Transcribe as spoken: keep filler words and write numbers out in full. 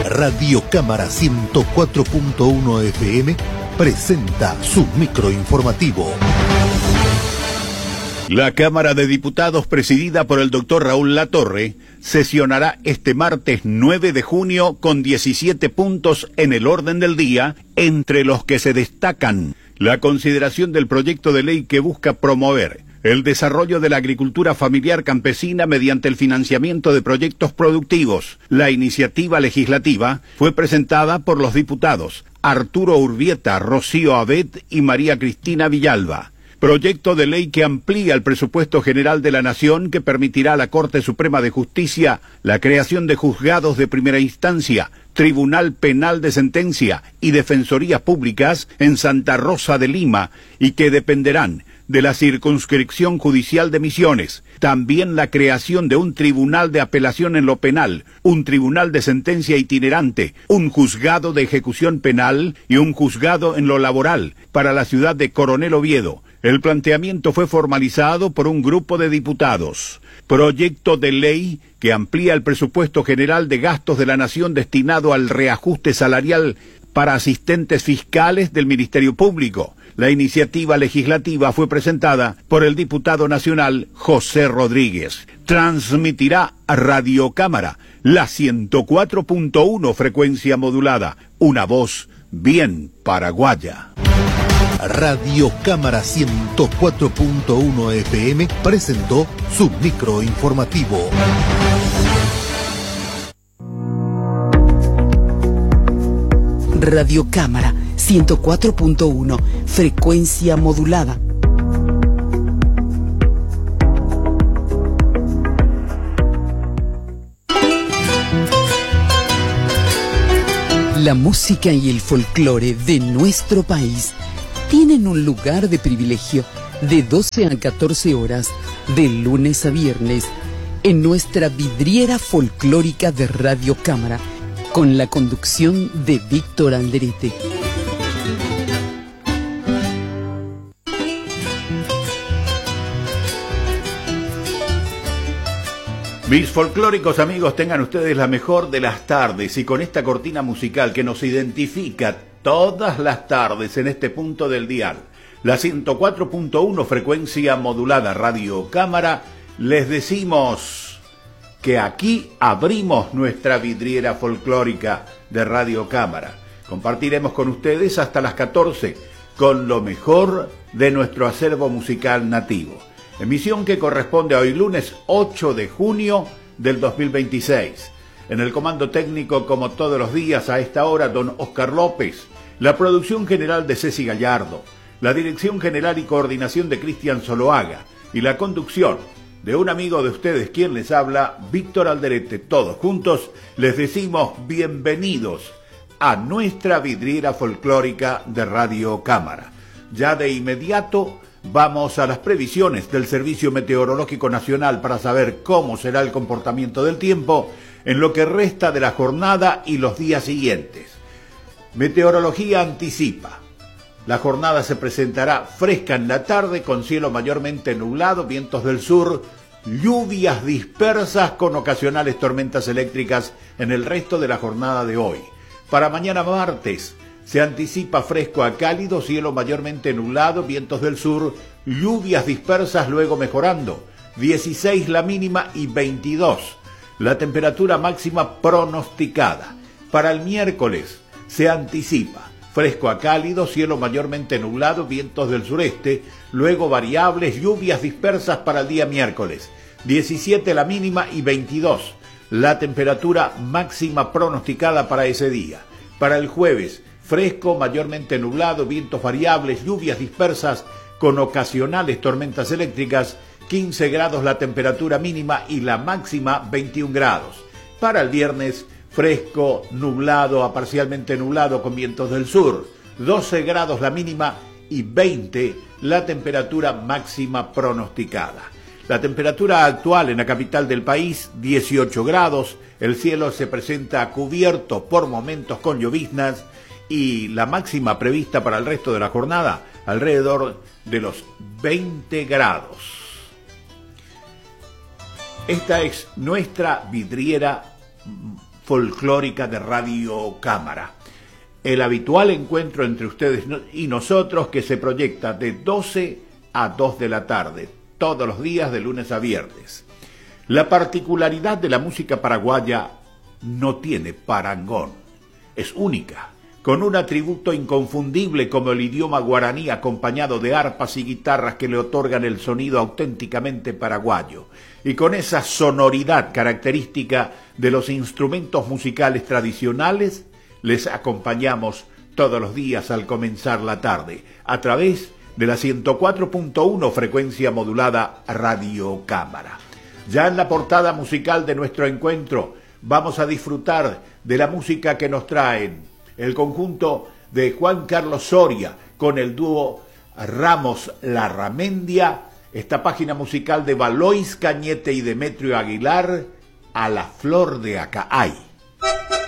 Radio Cámara ciento cuatro punto uno F M presenta su microinformativo. La Cámara de Diputados, presidida por el doctor Raúl Latorre, sesionará este martes nueve de junio con diecisiete puntos en el orden del día, entre los que se destacan la consideración del proyecto de ley que busca promover el desarrollo de la agricultura familiar campesina mediante el financiamiento de proyectos productivos. La iniciativa legislativa fue presentada por los diputados Arturo Urbieta, Rocío Abed y María Cristina Villalba. Proyecto de ley que amplía el presupuesto general de la Nación, que permitirá a la Corte Suprema de Justicia la creación de juzgados de primera instancia, Tribunal Penal de Sentencia y Defensorías Públicas en Santa Rosa de Lima, y que dependerán de la Circunscripción Judicial de Misiones. También la creación de un Tribunal de Apelación en lo Penal, un Tribunal de Sentencia Itinerante, un Juzgado de Ejecución Penal y un Juzgado en lo Laboral para la ciudad de Coronel Oviedo. El planteamiento fue formalizado por un grupo de diputados. Proyecto de ley que amplía el presupuesto general de gastos de la Nación destinado al reajuste salarial para asistentes fiscales del Ministerio Público. La iniciativa legislativa fue presentada por el diputado nacional José Rodríguez. Transmitirá a Radio Cámara, la ciento cuatro punto uno frecuencia modulada, una voz bien paraguaya. Radio Cámara ciento cuatro punto uno F M presentó su microinformativo. Radio Cámara ciento cuatro punto uno, frecuencia modulada. La música y el folclore de nuestro país tienen un lugar de privilegio de doce a catorce horas, de lunes a viernes, en nuestra vidriera folclórica de Radio Cámara, con la conducción de Víctor Alderete. Mis folclóricos amigos, tengan ustedes la mejor de las tardes, y con esta cortina musical que nos identifica todas las tardes en este punto del dial, la ciento cuatro punto uno frecuencia modulada Radio Cámara, les decimos que aquí abrimos nuestra vidriera folclórica de Radio Cámara. Compartiremos con ustedes hasta las catorce con lo mejor de nuestro acervo musical nativo. Emisión que corresponde a hoy lunes ocho de junio del dos mil veintiséis. En el comando técnico, como todos los días a esta hora, don Oscar López. La producción general de Ceci Gallardo. La dirección general y coordinación de Cristian Zoloaga. Y la conducción de un amigo de ustedes, quien les habla, Víctor Alderete. Todos juntos les decimos bienvenidos a nuestra vidriera folclórica de Radio Cámara. Ya de inmediato vamos a las previsiones del Servicio Meteorológico Nacional para saber cómo será el comportamiento del tiempo en lo que resta de la jornada y los días siguientes. Meteorología anticipa: la jornada se presentará fresca en la tarde, con cielo mayormente nublado, vientos del sur, lluvias dispersas con ocasionales tormentas eléctricas en el resto de la jornada de hoy. Para mañana martes se anticipa fresco a cálido, cielo mayormente nublado, vientos del sur, lluvias dispersas luego mejorando, dieciséis la mínima y veintidós la temperatura máxima pronosticada. Para el miércoles se anticipa fresco a cálido, cielo mayormente nublado, vientos del sureste, luego variables, lluvias dispersas para el día miércoles, diecisiete la mínima y veintidós la temperatura máxima pronosticada para ese día. Para el jueves, fresco, mayormente nublado, vientos variables, lluvias dispersas con ocasionales tormentas eléctricas, quince grados la temperatura mínima y la máxima veintiún grados. Para el viernes, fresco, nublado a parcialmente nublado con vientos del sur, doce grados la mínima y veinte la temperatura máxima pronosticada. La temperatura actual en la capital del país, dieciocho grados, el cielo se presenta cubierto por momentos con lloviznas, y la máxima prevista para el resto de la jornada, alrededor de los veinte grados. Esta es nuestra vidriera folclórica de Radio Cámara. El habitual encuentro entre ustedes y nosotros que se proyecta de doce a dos de la tarde, todos los días de lunes a viernes. La particularidad de la música paraguaya no tiene parangón, es única, con un atributo inconfundible como el idioma guaraní acompañado de arpas y guitarras que le otorgan el sonido auténticamente paraguayo, y con esa sonoridad característica de los instrumentos musicales tradicionales, les acompañamos todos los días al comenzar la tarde, a través de la ciento cuatro punto uno frecuencia modulada Radio Cámara. Ya en la portada musical de nuestro encuentro vamos a disfrutar de la música que nos traen el conjunto de Juan Carlos Soria con el dúo Ramos Larramendia, esta página musical de Valois Cañete y Demetrio Aguilar, A la Flor de Acaay.